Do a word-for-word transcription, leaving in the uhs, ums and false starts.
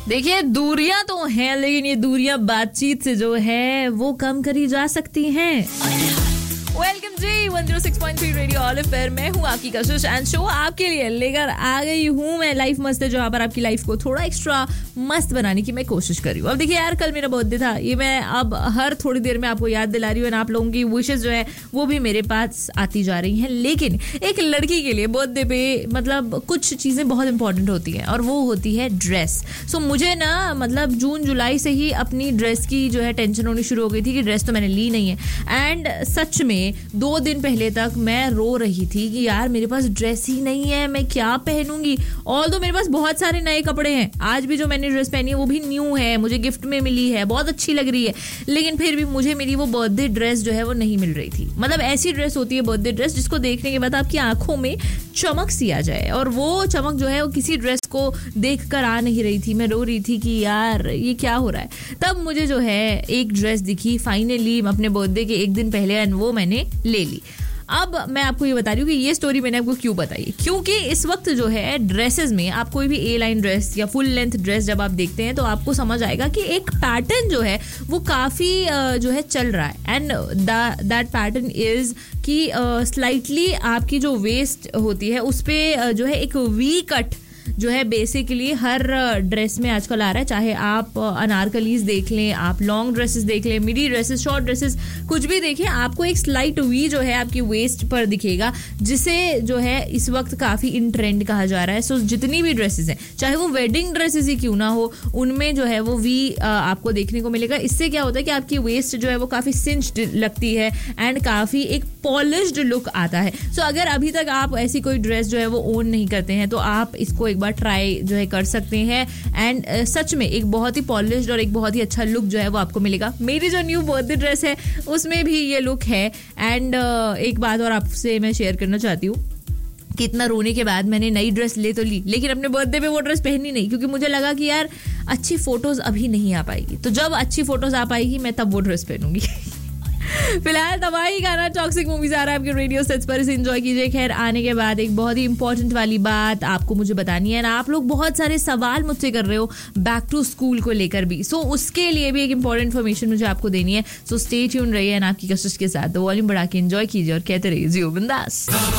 देखिए दूरियां तो हैं, लेकिन ये दूरियां बातचीत से जो है वो कम करी जा सकती हैं। वेलकम जी one zero six point three radio all FM. मैं हूँ आपकी कशिश एंड शो आपके लिए लेकर आ गई हूँ मैं लाइफ मस्त है, जहाँ पर आपकी लाइफ को थोड़ा एक्स्ट्रा मस्त बनाने की मैं कोशिश कर रही हूँ। अब देखिए यार, कल मेरा बर्थडे था, ये मैं अब हर थोड़ी देर में आपको याद दिला रही हूँ। आप लोगों की विशेस जो है वो भी मेरे पास आती जा रही हैं, लेकिन एक लड़की के लिए बर्थडे पे मतलब कुछ चीज़ें बहुत इंपॉर्टेंट होती हैं और वो होती है ड्रेस। सो मुझे ना मतलब जून जुलाई से ही अपनी ड्रेस की जो है टेंशन होनी शुरू हो गई थी कि ड्रेस तो मैंने ली नहीं है। एंड सच में दो दिन पहले तक मैं रो रही थी कि यार मेरे पास ड्रेस ही नहीं है, मैं क्या पहनूंगी। ऑल दो मेरे पास बहुत सारे नए कपड़े हैं, आज भी जो मैंने ड्रेस पहनी है वो भी न्यू है, मुझे गिफ्ट में मिली है, बहुत अच्छी लग रही है, लेकिन फिर भी मुझे मेरी वो बर्थडे ड्रेस जो है वो नहीं मिल रही थी। मतलब ऐसी ड्रेस होती है बर्थडे ड्रेस जिसको देखने के बाद आपकी आंखों में चमक सी आ जाए, और वो चमक जो है वो किसी ड्रेस को देख कर आ नहीं रही थी। मैं रो रही थी कि यार ये क्या हो रहा है। तब मुझे जो है एक ड्रेस दिखी फाइनली अपने बर्थडे के एक दिन पहले, एंड वो मैंने ले ली। अब मैं आपको ये बता रही हूँ कि ये स्टोरी मैंने आपको क्यों बताई, क्योंकि इस वक्त जो है दैट्रेसेस में आप कोई भी ए लाइन ड्रेस या फुल लेंथ ड्रेस जब आप देखते हैं तो आपको समझ आएगा कि एक पैटर्न जो है वो काफ़ी जो है चल रहा है। एंड दैट पैटर्न इज कि स्लाइटली आपकी जो वेस्ट होती है उस पर जो है एक वी कट जो है बेसिकली हर ड्रेस में आजकल आ रहा है। चाहे आप अनारकलीज देख लें, आप लॉन्ग ड्रेसेस देख लें, मिडी ड्रेसेस, शॉर्ट ड्रेसेस, कुछ भी देखें, आपको एक स्लाइट वी जो है आपकी वेस्ट पर दिखेगा, जिसे जो है इस वक्त काफ़ी इन ट्रेंड कहा जा रहा है। सो जितनी भी ड्रेसेस हैं, चाहे वो वेडिंग ड्रेसेस ही क्यों ना हो, उनमें जो है वो वी आपको देखने को मिलेगा। इससे क्या होता है कि आपकी वेस्ट जो है वो काफ़ी सिंच्ड लगती है एंड काफ़ी एक पॉलिश्ड लुक आता है। सो अगर अभी तक आप ऐसी कोई ड्रेस जो है वो ओन नहीं करते हैं तो आप इसको एक बार ट्राई जो है कर सकते हैं। एंड uh, सच में एक बहुत ही पॉलिश्ड और एक बहुत ही अच्छा लुक जो है वो आपको मिलेगा। मेरी जो न्यू बर्थडे ड्रेस है उसमें भी ये लुक है। एंड uh, एक बात और आपसे मैं शेयर करना चाहती हूँ कि इतना रोने के बाद मैंने नई ड्रेस ले तो ली, लेकिन अपने बर्थडे पे वो ड्रेस पहनी नहीं, क्योंकि मुझे लगा कि यार अच्छी फोटोज अभी नहीं आ पाएगी, तो जब अच्छी फोटोज आ पाएगी मैं तब वो ड्रेस पहनूंगी। फिलहाल तबाही गाना टॉक्सिक मूवीज आ रहा है आपके रेडियो सेट्स पर, इसे एंजॉय कीजिए। खैर आने के बाद एक बहुत ही इंपॉर्टेंट वाली बात आपको मुझे बतानी है ना, आप लोग बहुत सारे सवाल मुझसे कर रहे हो बैक टू स्कूल को लेकर भी, सो उसके लिए भी एक इंपॉर्टेंट इन्फॉर्मेशन मुझे आपको देनी है। सो स्टे ट्यून रहिए आपकी कशिश के साथ, तो वॉल्यूम बढ़ा के एंजॉय कीजिए और कहते रहिए जियो बिंदास।